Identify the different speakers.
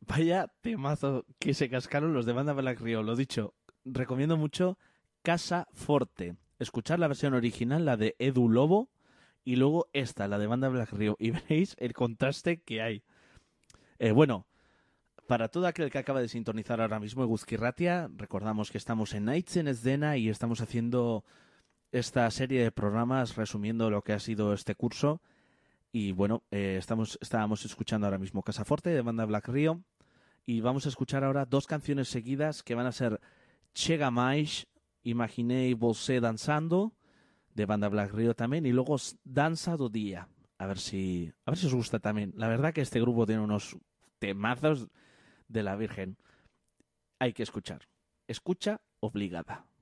Speaker 1: Vaya temazo que se cascaron los de Banda Black Rio. Lo dicho, recomiendo mucho Casa Forte. Escuchar la versión original, la de Edu Lobo, y luego esta, la de Banda Black Rio. Y veréis el contraste que hay. Bueno, para todo aquel que acaba de sintonizar ahora mismo Eguzquirratia, recordamos que estamos en Nights en Escena y estamos haciendo esta serie de programas resumiendo lo que ha sido este curso. Y bueno, estábamos escuchando ahora mismo Casaforte de Banda Black Rio. Y vamos a escuchar ahora dos canciones seguidas que van a ser Chega Mais, Imaginei Você Danzando, de Banda Black Rio también, y luego Danza do Día. A ver si os gusta también. La verdad que este grupo tiene unos temazos de la Virgen. Hay que escuchar. Escucha obligada.